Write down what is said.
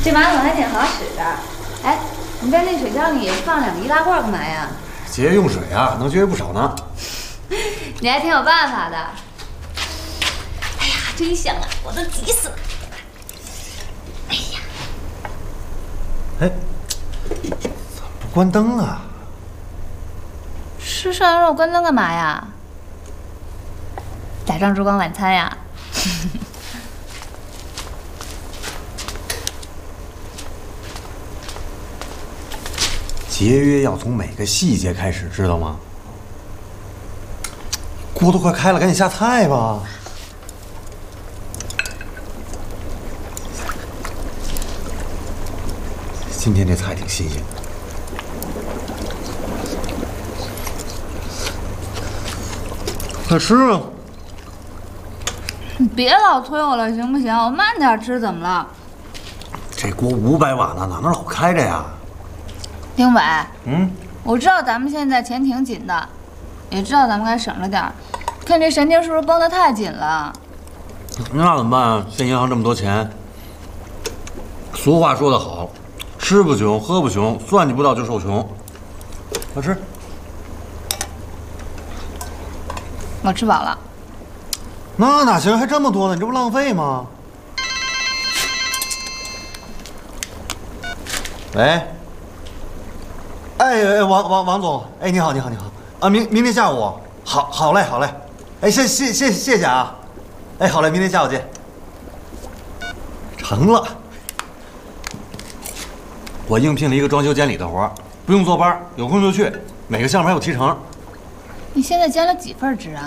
这马桶还挺好使的。哎，你在那水箱里放2个易拉罐干嘛呀？ 节约用水啊，能节约不少呢。 你还挺有办法的。哎呀，真香啊，我都急死了。哎呀， 哎，怎么不关灯啊？ 吃涮羊肉关灯干嘛呀？打仗烛光晚餐呀？ 节约要从每个细节开始，知道吗？锅都快开了，赶紧下菜吧。今天这菜挺新鲜的。快吃啊！ 你别老推我了，行不行？我慢点吃，怎么了？ 这锅500瓦呢，哪能老开着呀？ 丁伟，我知道咱们现在钱挺紧的，也知道咱们该省着点儿，看这神经是不是绷得太紧了？ 那怎么办啊？现银行这么多钱。俗话说得好，吃不穷，喝不穷，算计不到就受穷。快吃。 我吃饱了。 那哪行？还这么多呢？你这不浪费吗？喂。哎，王总，哎，你好啊！明天下午，好嘞，哎，谢谢啊，哎，好嘞，明天下午见。成了，我应聘了一个装修监理的活，不用坐班，有空就去，每个项目还有提成。 你现在兼了几份职啊？